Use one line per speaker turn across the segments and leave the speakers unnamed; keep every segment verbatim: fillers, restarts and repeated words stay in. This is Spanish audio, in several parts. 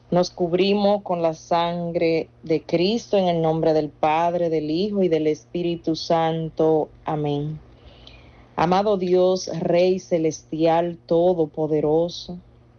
Nos cubrimos con la sangre de Cristo en el nombre del Padre, del Hijo y del Espíritu Santo. Amén. Amado Dios, Rey celestial, todopoderoso,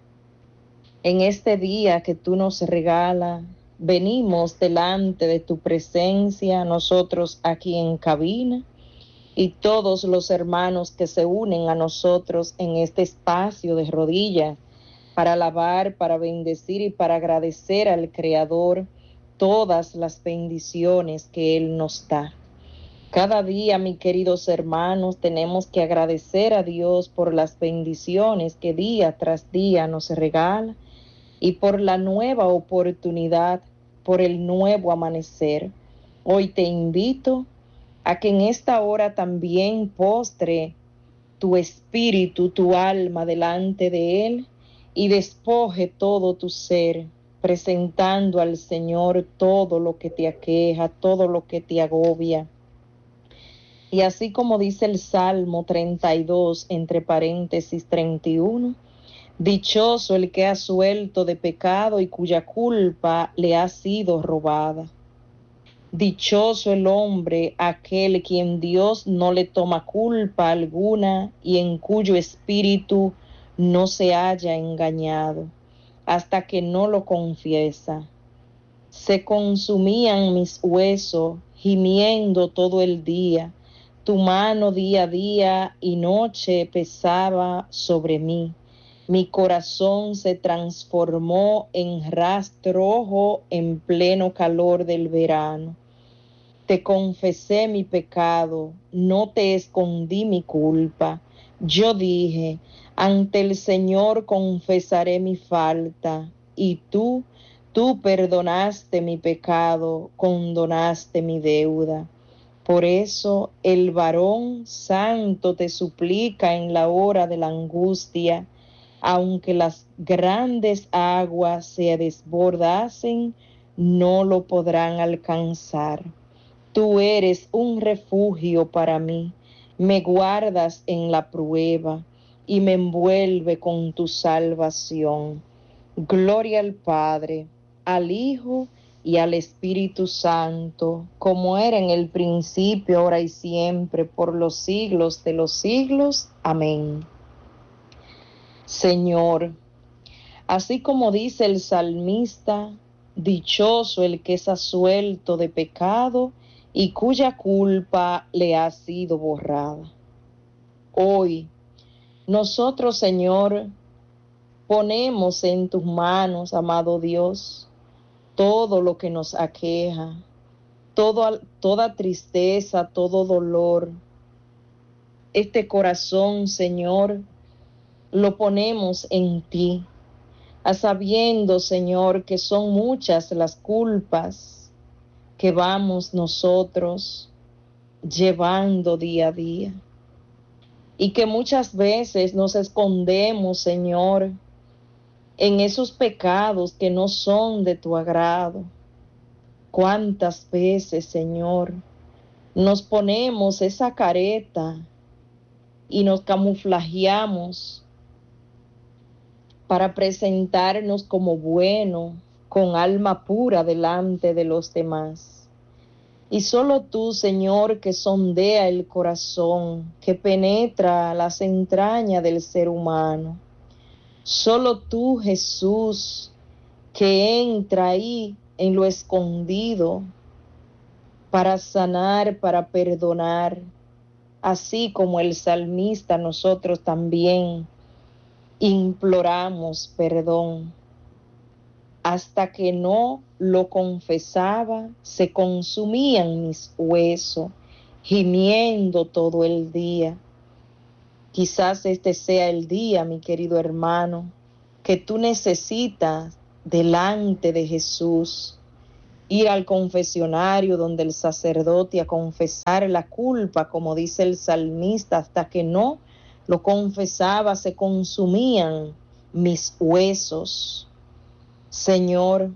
en este día que tú nos regalas, venimos delante de tu presencia, nosotros aquí en cabina, y todos los hermanos que se unen a nosotros en este espacio de rodillas, para alabar, para bendecir y para agradecer al Creador todas las bendiciones que Él nos da. Cada día, mis queridos hermanos, tenemos que agradecer a Dios por las bendiciones que día tras día nos regala y por la nueva oportunidad, por el nuevo amanecer. Hoy te invito a que en esta hora también postre tu espíritu, tu alma delante de Él y despoje todo tu ser, presentando al Señor todo lo que te aqueja, todo lo que te agobia. Y así como dice el Salmo treinta y dos, entre paréntesis treinta y uno, dichoso el que ha suelto de pecado y cuya culpa le ha sido robada. Dichoso el hombre aquel quien Dios no le toma culpa alguna y en cuyo espíritu no se haya engañado, hasta que no lo confiesa. Se consumían mis huesos, gimiendo todo el día. Tu mano día a día y noche pesaba sobre mí. Mi corazón se transformó en rastrojo en pleno calor del verano. Te confesé mi pecado, no te escondí mi culpa. Yo dije, ante el Señor confesaré mi falta, y tú, tú perdonaste mi pecado, condonaste mi deuda. Por eso el varón santo te suplica en la hora de la angustia, aunque las grandes aguas se desbordasen, no lo podrán alcanzar. Tú eres un refugio para mí, me guardas en la prueba y me envuelve con tu salvación. Gloria al Padre, al Hijo y al Espíritu Santo, como era en el principio, ahora y siempre, por los siglos de los siglos. Amén. Señor, así como dice el salmista, dichoso el que es absuelto de pecado y cuya culpa le ha sido borrada. Hoy, nosotros, Señor, ponemos en tus manos, amado Dios, todo lo que nos aqueja, todo, toda tristeza, todo dolor. Este corazón, Señor, lo ponemos en ti, a sabiendo, Señor, que son muchas las culpas que vamos nosotros llevando día a día. Y que muchas veces nos escondemos, Señor, en esos pecados que no son de tu agrado. ¿Cuántas veces, Señor, nos ponemos esa careta y nos camuflajeamos para presentarnos como bueno, con alma pura delante de los demás? Y solo tú, Señor, que sondea el corazón, que penetra las entrañas del ser humano. Solo tú, Jesús, que entra ahí en lo escondido para sanar, para perdonar, así como el salmista, nosotros también imploramos perdón. Hasta que no lo confesaba, se consumían mis huesos, gimiendo todo el día. Quizás este sea el día, mi querido hermano, que tú necesitas delante de Jesús ir al confesionario donde el sacerdote a confesar la culpa, como dice el salmista, hasta que no lo confesaba, se consumían mis huesos. Señor,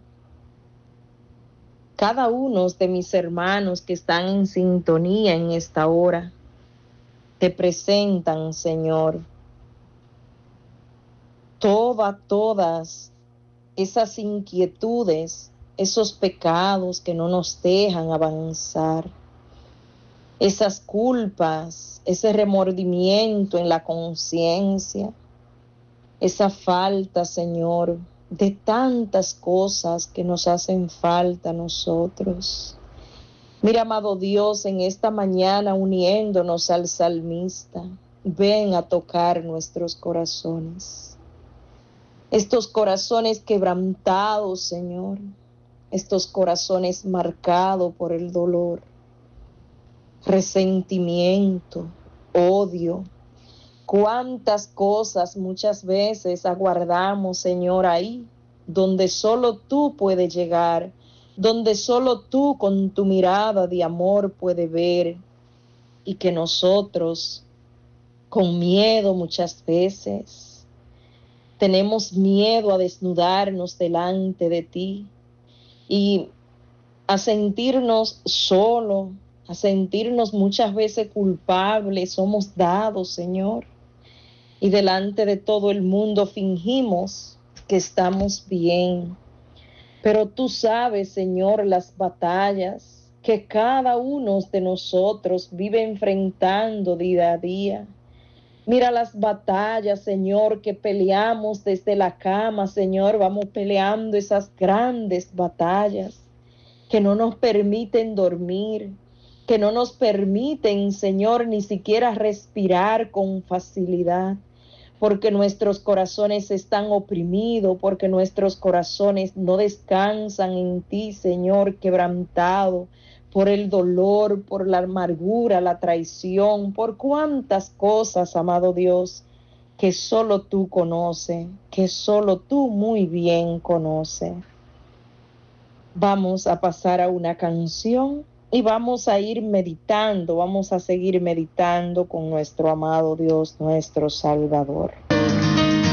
cada uno de mis hermanos que están en sintonía en esta hora, te presentan, Señor, todas, todas esas inquietudes, esos pecados que no nos dejan avanzar, esas culpas, ese remordimiento en la conciencia, esa falta, Señor, de tantas cosas que nos hacen falta a nosotros. Mira, amado Dios, en esta mañana uniéndonos al salmista, ven a tocar nuestros corazones. Estos corazones quebrantados, Señor, estos corazones marcados por el dolor, resentimiento, odio. Cuántas cosas muchas veces aguardamos, Señor, ahí, donde solo tú puedes llegar, donde solo tú con tu mirada de amor puedes ver, y que nosotros, con miedo muchas veces, tenemos miedo a desnudarnos delante de ti y a sentirnos solos, a sentirnos muchas veces culpables, somos dados, Señor. Y delante de todo el mundo fingimos que estamos bien. Pero tú sabes, Señor, las batallas que cada uno de nosotros vive enfrentando día a día. Mira las batallas, Señor, que peleamos desde la cama, Señor, vamos peleando esas grandes batallas que no nos permiten dormir, que no nos permiten, Señor, ni siquiera respirar con facilidad, porque nuestros corazones están oprimidos, porque nuestros corazones no descansan en ti, Señor, quebrantado por el dolor, por la amargura, la traición, por cuántas cosas, amado Dios, que solo tú conoces, que solo tú muy bien conoces. Vamos a pasar a una canción y vamos a ir meditando, vamos a seguir meditando con nuestro amado Dios, nuestro Salvador.